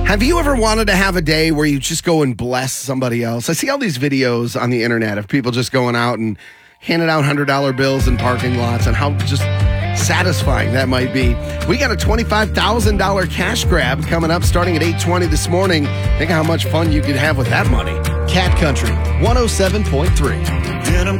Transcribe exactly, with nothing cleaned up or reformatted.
Have you ever wanted to have a day where you just go and bless somebody else? I see all these videos on the internet of people just going out and handing out one hundred dollar bills in parking lots and how just satisfying that might be. We got a twenty-five thousand dollars cash grab coming up starting at eight twenty this morning. Think how much fun you could have with that money. Cat Country one oh seven point three. Denim